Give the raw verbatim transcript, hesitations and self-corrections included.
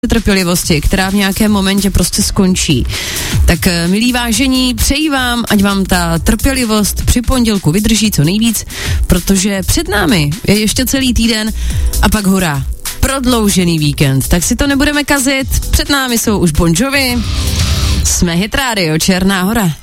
trpělivosti, která v nějakém momentě prostě skončí. Tak milí vážení, přeji vám, ať vám ta trpělivost při pondělku vydrží co nejvíc, protože před námi je ještě celý týden a pak hurá, prodloužený víkend, tak si to nebudeme kazit, před námi jsou už Bon Jovi, jsme Hit Radio Černá Hora.